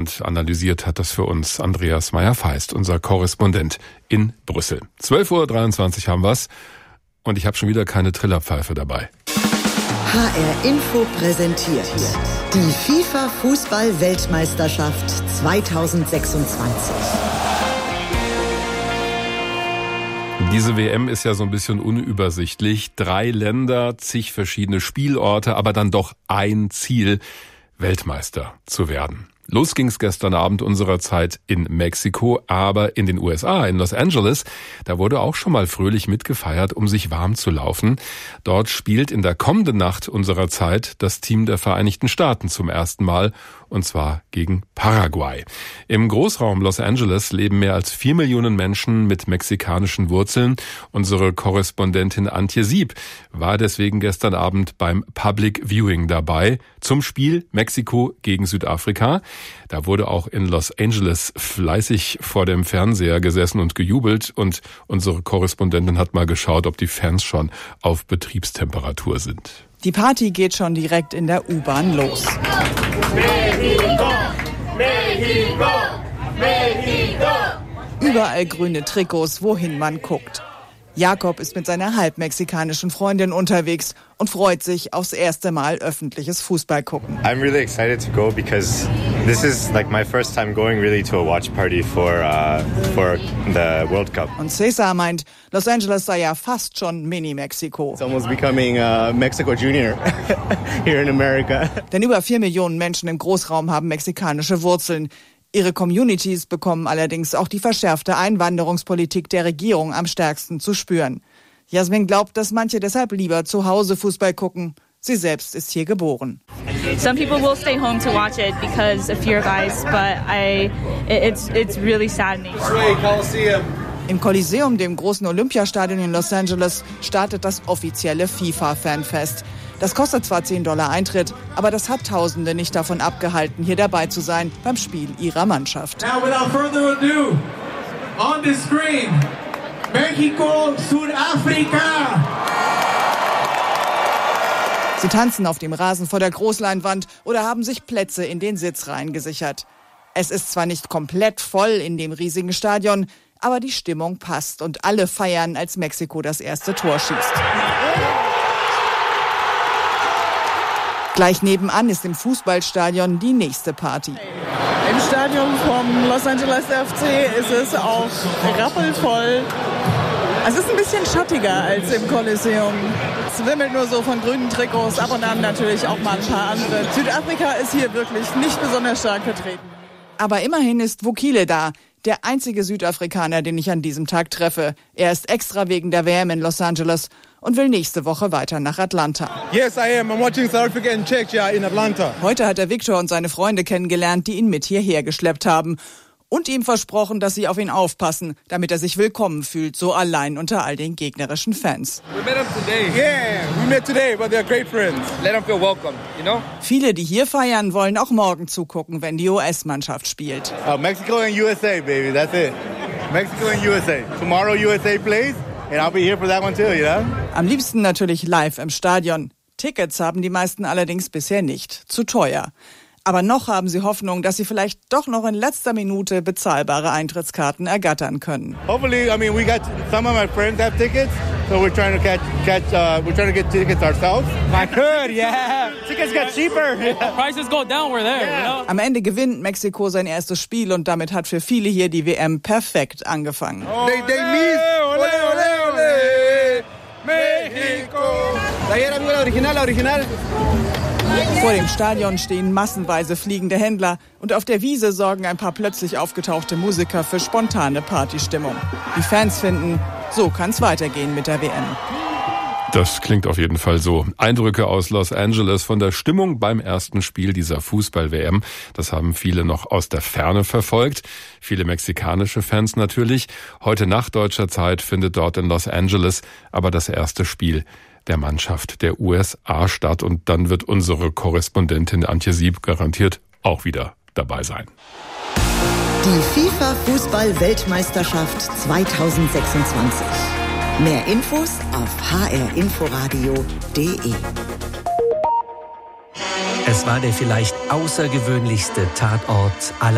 und analysiert hat das für uns Andreas Meyer-Feist, unser Korrespondent in Brüssel. 12:23 Uhr haben wir's und ich habe schon wieder keine Trillerpfeife dabei. HR Info präsentiert die FIFA-Fußball-Weltmeisterschaft 2026. Diese WM ist ja so ein bisschen unübersichtlich. 3 Länder, zig verschiedene Spielorte, aber dann doch ein Ziel, Weltmeister zu werden. Los ging's gestern Abend unserer Zeit in Mexiko, aber in den USA, in Los Angeles, da wurde auch schon mal fröhlich mitgefeiert, um sich warm zu laufen. Dort spielt in der kommenden Nacht unserer Zeit das Team der Vereinigten Staaten zum ersten Mal, und zwar gegen Paraguay. Im Großraum Los Angeles leben mehr als 4 Millionen Menschen mit mexikanischen Wurzeln. Unsere Korrespondentin Antje Sieb war deswegen gestern Abend beim Public Viewing dabei zum Spiel Mexiko gegen Südafrika. Da wurde auch in Los Angeles fleißig vor dem Fernseher gesessen und gejubelt, und unsere Korrespondentin hat mal geschaut, ob die Fans schon auf Betriebstemperatur sind. Die Party geht schon direkt in der U-Bahn los. México, México, México. Überall grüne Trikots, wohin man guckt. Jakob ist mit seiner halbmexikanischen Freundin unterwegs und freut sich aufs erste Mal öffentliches Fußballgucken. I'm really excited to go because this is like my first time going really to a watch party for the World Cup. Und Cesar meint, Los Angeles sei ja fast schon Mini-Mexiko. It's almost becoming Mexico Junior here in America. Denn über 4 Millionen Menschen im Großraum haben mexikanische Wurzeln. Ihre Communities bekommen allerdings auch die verschärfte Einwanderungspolitik der Regierung am stärksten zu spüren. Jasmin glaubt, dass manche deshalb lieber zu Hause Fußball gucken. Sie selbst ist hier geboren. Some people will stay home to watch it because of fear, guys, but it's really saddening. Im Coliseum, dem großen Olympiastadion in Los Angeles, startet das offizielle FIFA-Fanfest. Das kostet zwar $10 Eintritt, aber das hat Tausende nicht davon abgehalten, hier dabei zu sein beim Spiel ihrer Mannschaft. Now without further ado, on the screen, México, Südafrika. Sie tanzen auf dem Rasen vor der Großleinwand oder haben sich Plätze in den Sitzreihen gesichert. Es ist zwar nicht komplett voll in dem riesigen Stadion, aber die Stimmung passt und alle feiern, als Mexiko das erste Tor schießt. Gleich nebenan ist im Fußballstadion die nächste Party. Im Stadion vom Los Angeles FC ist es auch rappelvoll. Es ist ein bisschen schattiger als im Coliseum. Es wimmelt nur so von grünen Trikots, ab und an natürlich auch mal ein paar andere. Südafrika ist hier wirklich nicht besonders stark vertreten. Aber immerhin ist Vukile da, der einzige Südafrikaner, den ich an diesem Tag treffe. Er ist extra wegen der WM in Los Angeles und will nächste Woche weiter nach Atlanta. Yes, I am. I'm watching South Africa and Czechia in Atlanta. Heute hat er Victor und seine Freunde kennengelernt, die ihn mit hierher geschleppt haben. Und ihm versprochen, dass sie auf ihn aufpassen, damit er sich willkommen fühlt, so allein unter all den gegnerischen Fans. We met them today. Yeah, we met today, but they're great friends. Let them feel welcome, you know? Viele, die hier feiern, wollen auch morgen zugucken, wenn die US-Mannschaft spielt. Mexico and USA, baby, that's it. Mexico and USA. Tomorrow USA plays and I'll be here for that one too, you know? Am liebsten natürlich live im Stadion. Tickets haben die meisten allerdings bisher nicht. Zu teuer. Aber noch haben sie Hoffnung, dass sie vielleicht doch noch in letzter Minute bezahlbare Eintrittskarten ergattern können. Hopefully, I mean, we got some of my friends have tickets, so we're trying to get tickets ourselves. I could, yeah. Tickets got cheaper. Prices go down, we're there, you know? Am Ende gewinnt Mexiko sein erstes Spiel und damit hat für viele hier die WM perfekt angefangen. They miss. Ole, ole, ole. Mexico. Original. Vor dem Stadion stehen massenweise fliegende Händler und auf der Wiese sorgen ein paar plötzlich aufgetauchte Musiker für spontane Partystimmung. Die Fans finden, so kann's weitergehen mit der WM. Das klingt auf jeden Fall so. Eindrücke aus Los Angeles von der Stimmung beim ersten Spiel dieser Fußball-WM. Das haben viele noch aus der Ferne verfolgt. Viele mexikanische Fans natürlich. Heute Nacht deutscher Zeit findet dort in Los Angeles aber das erste Spiel der Mannschaft der USA statt. Und dann wird unsere Korrespondentin Antje Sieb garantiert auch wieder dabei sein. Die FIFA-Fußball-Weltmeisterschaft 2026. Mehr Infos auf hrinforadio.de. Es war der vielleicht außergewöhnlichste Tatort aller